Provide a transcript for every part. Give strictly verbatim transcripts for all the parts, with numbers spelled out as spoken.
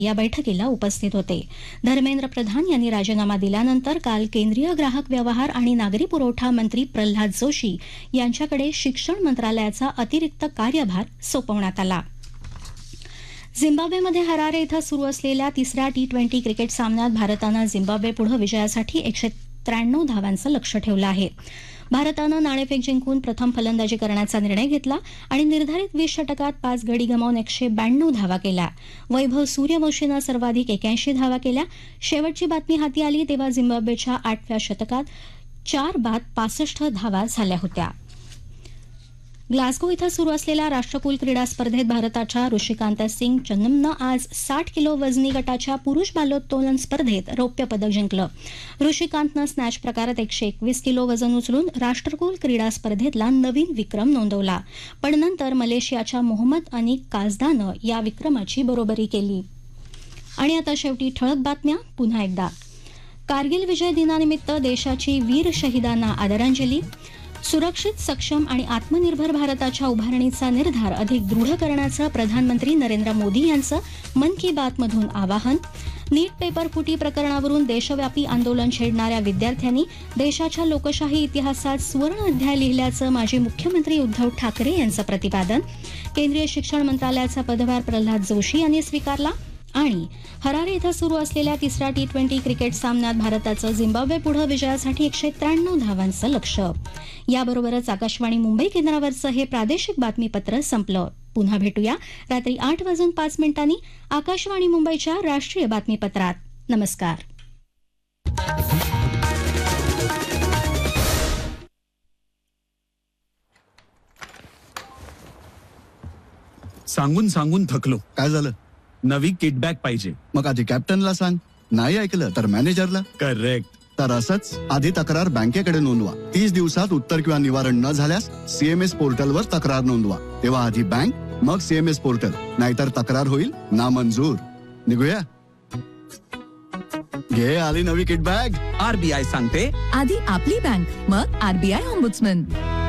या बैठकीला उपस्थित होते. धर्मेंद्र प्रधान यांनी राजीनामा दिल्यानंतर काल केंद्रीय ग्राहक व्यवहार आणि नागरी पुरवठा मंत्री प्रल्हाद जोशी यांच्याकडे शिक्षण मंत्रालयाचा अतिरिक्त कार्यभार सोपवण्यात आला. झिम्बाब्वेमध्ये हरारे इथं सुरू असलेल्या तिसऱ्या टी ट्वेंटी क्रिकेट सामन्यात भारतानं झिम्बाब्वेपुढे विजयासाठी एकशे त्र्याण्णव धावांचं लक्ष्य ठेवलं आहे. भारतानं नाणेफेक जिंकून प्रथम फलंदाजी करण्याचा निर्णय घेतला आणि निर्धारित वीस षटकात पाच गडी गमावून एकशे ब्याण्णव धावा केल्या. वैभव सूर्यवंशीनं सर्वाधिक एक्याऐंशी धावा केल्या. शेवटची बातमी हाती आली तेव्हा झिम्बाब्वेच्या आठव्या षटकात चार बाद पासष्ट धावा झाल्या होत्या. ग्लासगो इथं सुरू असलेल्या राष्ट्रकुल क्रीडा स्पर्धेत भारताच्या ऋषिकांत सिंग चन्नमनं आज साठ किलो वजनी गटाच्या पुरुष भालोत्तोलन स्पर्धेत रौप्य पदक जिंकलं. ऋषिकांतनं स्नॅच प्रकारात एकशे एकवीस किलो वजन उचलून राष्ट्रकुल क्रीडा स्पर्धेतला नवीन विक्रम नोंदवला. पण नंतर मलेशियाच्या मोहम्मद अनिक काझदानं या विक्रमाची बरोबरी केली. आणि आता शेवटी ठळक बातम्या पुन्हा एकदा. कारगिल विजय दिनानिमित्त देशाची वीर शहीदांना आदरांजली. सुरक्षित, सक्षम आणि आत्मनिर्भर भारताच्या उभारणीचा निर्धार अधिक दृढ करण्याचं प्रधानमंत्री नरेंद्र मोदी यांचं मन की बातमधून आवाहन. नीट पेपर फुटी प्रकरणावरून देशव्यापी आंदोलन छेडणाऱ्या विद्यार्थ्यांनी देशाच्या लोकशाही इतिहासात सुवर्ण अध्याय लिहिल्याचं माजी मुख्यमंत्री उद्धव ठाकरे यांचं प्रतिपादन. केंद्रीय शिक्षण मंत्रालयाचा पदभार प्रल्हाद जोशी यांनी स्वीकारला. आणि हरारे इथं सुरू असलेल्या तिसऱ्या टी ट्वेंटी क्रिकेट सामन्यात भारताचं झिम्बाब्वेपुढे विजयासाठी एकशे त्र्याण्णव धावांचं लक्ष्य. याबरोबरच आकाशवाणी मुंबई केंद्रावरचं हे प्रादेशिक बातमीपत्र संपलं. पुन्हा भेटूया रात्री आठ वाजून पाच मिनिटांनी आकाशवाणी मुंबईच्या राष्ट्रीय बातमीपत्रात. नमस्कार. सांगून सांगून थकलो. काय झालं? नवी किट बॅग पाहिजे. मग आधी कॅप्टनला सांग. नाही ऐकलं तर मॅनेजरला. करेक्ट. तर असंच आधी तक्रार बँकेकडे नोंदवा. तीस दिवसात उत्तर किंवा निवारण न झाल्यास सीएमएस पोर्टलवर तक्रार नोंदवा. तेव्हा आधी बँक मग सीएमएस पोर्टल, नाहीतर तक्रार होईल नामंजूर. निघूया. घे आली नवी किट बॅग. आरबीआय सांगते आधी आपली बँक मग आरबीआय ऑम्बुड्समन.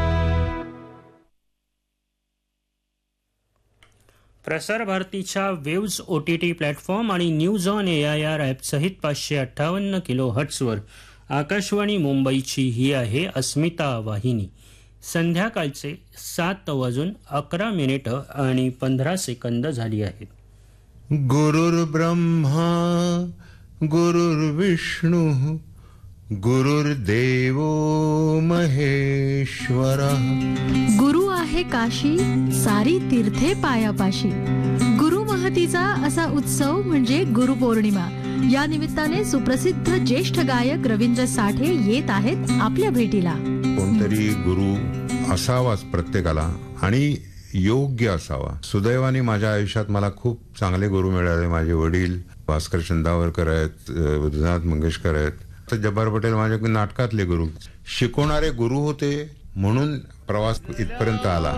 प्रसार भारतीच्या वेव्ज ओटीटी प्लॅटफॉर्म आणि news on A I R app सहित पाचशे अठ्ठावन्न किलो हर्ट्सवर आकाशवाणी मुंबईची ही आहे अस्मिता वाहिनी. संध्याकाळचे सात वाजून अकरा मिनिटं आणि पंधरा सेकंद झाली आहेत. गुरुर् ब्रह्मा गुरुर्विष्णू गुरुर्देवो महेश्वरा. गुरु आहे काशी सारी तीर्थे पायापाशी. गुरु महतीचा असा उत्सव म्हणजे गुरुपौर्णिमा. या निमित्ताने सुप्रसिद्ध ज्येष्ठ गायक रवींद्र साठे येत आहेत आपल्या भेटीला. कोणतरी गुरु असावाच प्रत्येकाला आणि योग्य असावा. सुदैवाने माझ्या आयुष्यात मला खूप चांगले गुरु मिळाले. माझे वडील भास्कर चंदावरकर आहेत, बुद्धनाथ मंगेशकर आहेत. जब्बार पटेल माझे नाटकातले गुरु. शिकवणारे गुरु होते म्हणून प्रवास इथपर्यंत आला.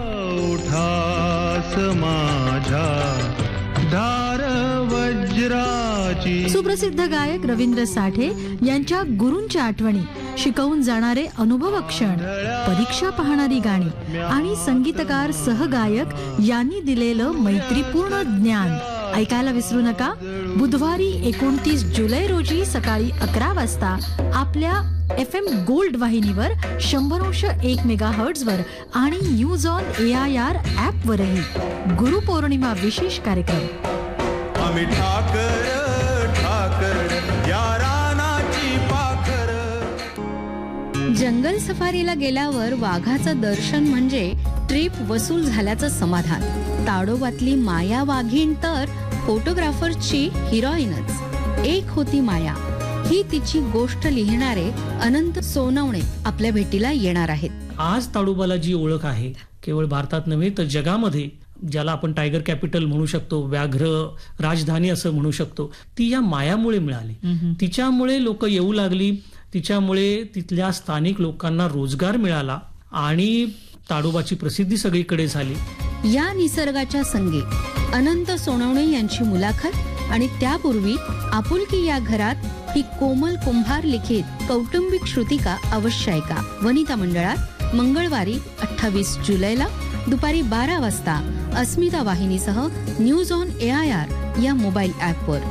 सुप्रसिद्ध गायक रवींद्र साठे यांच्या गुरूंच्या आठवणी, शिकवून जाणारे अनुभव क्षण, परीक्षा पाहणारी गाणी आणि संगीतकार सहगायक यांनी दिलेलं मैत्रीपूर्ण ज्ञान ऐकायला विसरू नका. बुधवारी एकोणतीस जुलै रोजी सकाळी अकरा वाजता आपल्या एफ एम गोल्ड वाहिनीवर शंभर अंश एक मेगा हर्ट्झवर आणि news on A I R app वरही गुरुपौर्णिमा विशेष कार्यक्रम. आम्ही ठाकर ठाकर या रानाची पाखर. जंगल सफारीला गेल्यावर वाघाचं दर्शन म्हणजे ट्रिप वसूल झाल्याचं समाधान. ताडोबातली माया वाघीण तर फोटोग्राफरची हिरोईनच. एक होती माया ही तिची गोष्ट लिहिणारे अनंत सोनवणे आपल्या भेटीला येणार आहेत. आज ताडोबाला जी ओळख आहे केवळ भारतात नव्हे तर जगामध्ये, ज्याला आपण टायगर कॅपिटल म्हणू शकतो, व्याघ्र राजधानी असं म्हणू शकतो, ती या मायामुळे मिळाली. तिच्यामुळे लोक येऊ लागली. तिच्यामुळे तिथल्या स्थानिक लोकांना रोजगार मिळाला आणि ताडोबाची प्रसिद्धी सगळीकडे झाली. या निसर्गाच्या संगे अनंत सोनवणे यांची मुलाखत आणि त्यापूर्वी आपुलकी या घरात ही कोमल कुंभार लिखित कौटुंबिक श्रुतिका अवश्य ऐका. वनिता मंडळात मंगळवारी अठ्ठावीस जुलैला दुपारी बारा वाजता अस्मिता वाहिनीसह news on A I R या मोबाईल ॲपवर.